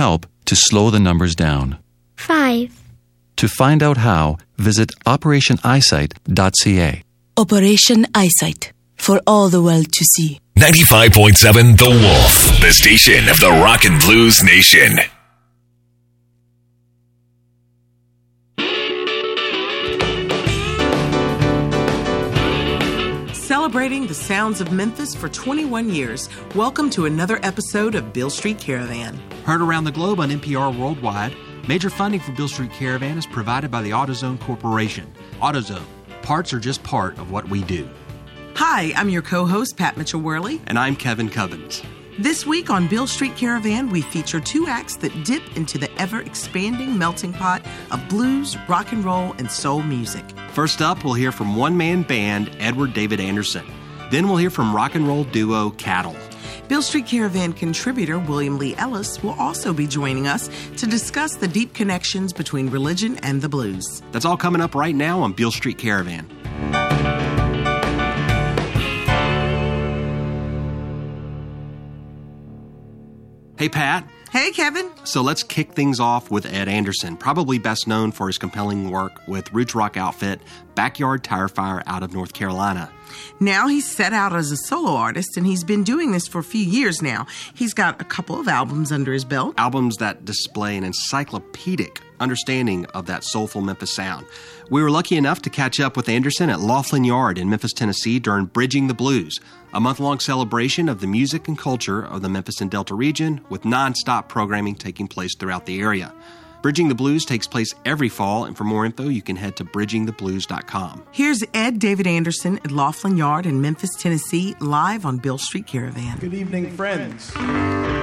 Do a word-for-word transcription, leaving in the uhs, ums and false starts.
help to slow the numbers down. Five. To find out how, visit operation eyesight dot c a. Operation Eyesight, for all the world to see. ninety-five point seven The Wolf, the station of the Rock and Blues Nation. Celebrating the sounds of Memphis for twenty-one years, welcome to another episode of Beale Street Caravan. Heard around the globe on N P R Worldwide, major funding for Beale Street Caravan is provided by the AutoZone Corporation. AutoZone, parts are just part of what we do. Hi, I'm your co-host, Pat Mitchell-Worley. And I'm Kevin Covens. This week on Beale Street Caravan, we feature two acts that dip into the ever-expanding melting pot of blues, rock and roll, and soul music. First up, we'll hear from one-man band Edward David Anderson. Then we'll hear from rock and roll duo Cattle. Beale Street Caravan contributor William Lee Ellis will also be joining us to discuss the deep connections between religion and the blues. That's all coming up right now on Beale Street Caravan. Hey, Pat. Hey, Kevin. So let's kick things off with Ed Anderson, probably best known for his compelling work with roots rock outfit Backyard Tire Fire out of North Carolina. Now he's set out as a solo artist, and he's been doing this for a few years now. He's got a couple of albums under his belt. Albums that display an encyclopedic understanding of that soulful Memphis sound. We were lucky enough to catch up with Anderson at Laughlin Yard in Memphis, Tennessee during Bridging the Blues, a month-long celebration of the music and culture of the Memphis and Delta region with non-stop programming taking place throughout the area. Bridging the Blues takes place every fall, and for more info, you can head to bridging the blues dot com. Here's Ed David Anderson at Laughlin Yard in Memphis, Tennessee, live on Beale Street Caravan. Good evening, friends.